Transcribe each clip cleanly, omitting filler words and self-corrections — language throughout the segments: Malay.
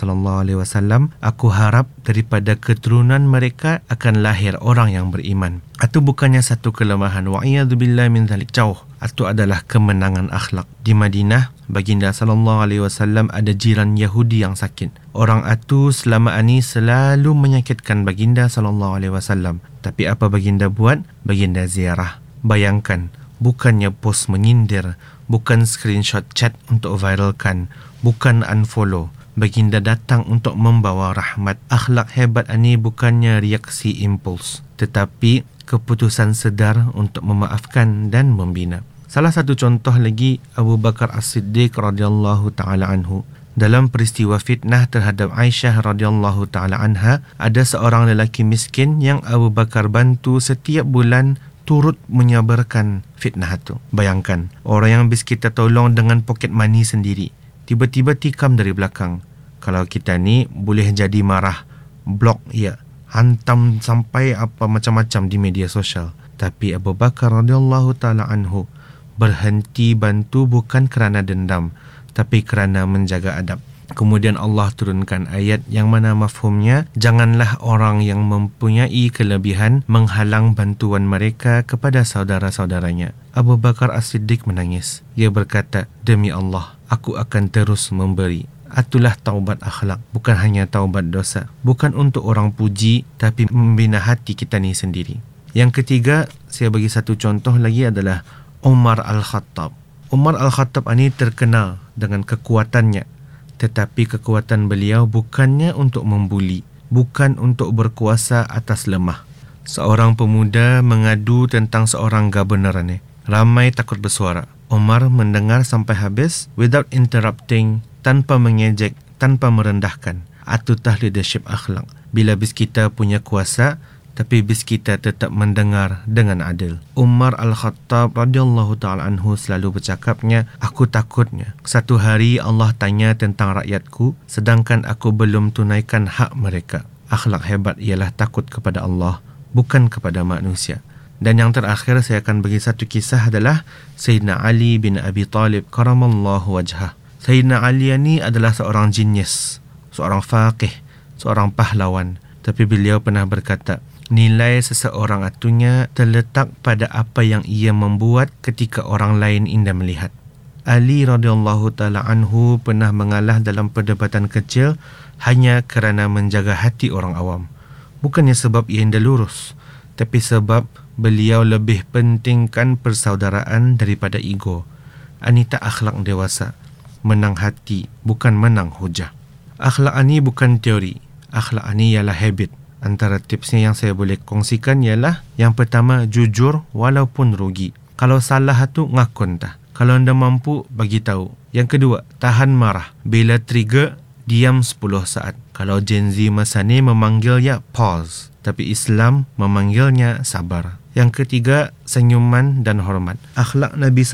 sallallahu alaihi wasallam, aku harap daripada keturunan mereka akan lahir orang yang beriman. Itu bukannya satu kelemahan, wa'iyadzubillah min dzalik, jauh. Itu adalah kemenangan akhlak. Di Madinah, baginda sallallahu alaihi wasallam ada jiran Yahudi yang sakit. Orang itu selama ini selalu menyakitkan baginda sallallahu alaihi wasallam. Tapi apa baginda buat? Baginda ziarah. Bayangkan, bukannya post menyindir, bukan screenshot chat untuk viralkan, bukan unfollow. Baginda datang untuk membawa rahmat. Akhlak hebat ini bukannya reaksi impuls, tetapi keputusan sedar untuk memaafkan dan membina. Salah satu contoh lagi, Abu Bakar As-Siddiq radhiyallahu ta'ala anhu. Dalam peristiwa fitnah terhadap Aisyah radhiyallahu ta'ala anha, ada seorang lelaki miskin yang Abu Bakar bantu setiap bulan turut menyabarkan fitnah itu. Bayangkan, orang yang habis kita tolong dengan pocket money sendiri, tiba-tiba tikam dari belakang. Kalau kita ni boleh jadi marah, blok, ya, hantam sampai apa macam-macam di media sosial. Tapi Abu Bakar radhiyallahu ta'ala anhu berhenti bantu bukan kerana dendam, tapi kerana menjaga adab. Kemudian Allah turunkan ayat yang mana mafhumnya, janganlah orang yang mempunyai kelebihan menghalang bantuan mereka kepada saudara-saudaranya. Abu Bakar As-Siddiq menangis. Ia berkata, demi Allah, aku akan terus memberi. Itulah taubat akhlak, bukan hanya taubat dosa. Bukan untuk orang puji, tapi membina hati kita ni sendiri. Yang ketiga, saya bagi satu contoh lagi adalah Umar Al-Khattab. Umar Al-Khattab ini terkenal dengan kekuatannya. Tetapi kekuatan beliau bukannya untuk membuli, bukan untuk berkuasa atas lemah. Seorang pemuda mengadu tentang seorang governor ni. Ramai takut bersuara. Umar mendengar sampai habis without interrupting, tanpa mengejek, tanpa merendahkan. Atutah leadership akhlak. Bila bis kita punya kuasa, tapi bis kita tetap mendengar dengan adil. Umar Al-Khattab radhiyallahu ta'ala anhu selalu bercakapnya, aku takutnya satu hari Allah tanya tentang rakyatku sedangkan aku belum tunaikan hak mereka. Akhlak hebat ialah takut kepada Allah, bukan kepada manusia. Dan yang terakhir saya akan bagi satu kisah adalah Sayyidina Ali bin Abi Talib karamallahu wajhah. Sayyidina Ali ni adalah seorang jenius, seorang faqih, seorang pahlawan. Tapi beliau pernah berkata, nilai seseorang atunya terletak pada apa yang ia membuat ketika orang lain indah melihat. Ali radhiyallahu ta'ala anhu pernah mengalah dalam perdebatan kecil hanya kerana menjaga hati orang awam. Bukannya sebab ia indah lurus, tapi sebab beliau lebih pentingkan persaudaraan daripada ego. Anita akhlak dewasa, menang hati, bukan menang hujah. Akhlak ini bukan teori, akhlak ini ialah habit. Antara tipsnya yang saya boleh kongsikan ialah, yang pertama, jujur walaupun rugi. Kalau salah tu ngakun dah. Kalau anda mampu, bagi tahu. Yang kedua, tahan marah. Bila trigger, diam 10 saat. Kalau Gen Z masa ni memanggilnya pause, tapi Islam memanggilnya sabar. Yang ketiga, senyuman dan hormat. Akhlak Nabi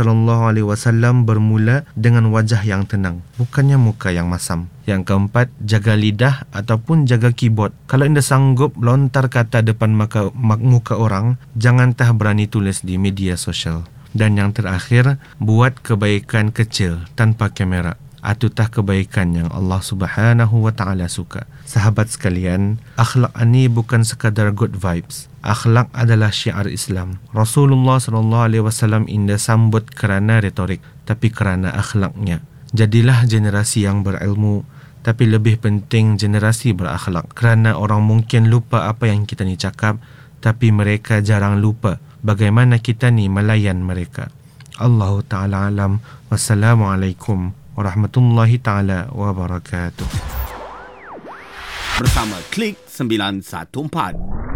SAW bermula dengan wajah yang tenang, bukannya muka yang masam. Yang keempat, jaga lidah ataupun jaga keyboard. Kalau anda sanggup lontar kata depan muka orang, jangan berani tulis di media sosial. Dan yang terakhir, buat kebaikan kecil tanpa kamera. Atutah kebaikan yang Allah Subhanahu wa ta'ala suka. Sahabat sekalian, akhlak ini bukan sekadar good vibes. Akhlak adalah syiar Islam. Rasulullah SAW indah sambut kerana retorik, tapi kerana akhlaknya. Jadilah generasi yang berilmu, tapi lebih penting generasi berakhlak. Kerana orang mungkin lupa apa yang kita ni cakap, tapi mereka jarang lupa bagaimana kita ni melayan mereka. Allahu ta'ala alam. Wassalamualaikum warahmatullahi ta'ala wabarakatuh. Bersama Klik 914.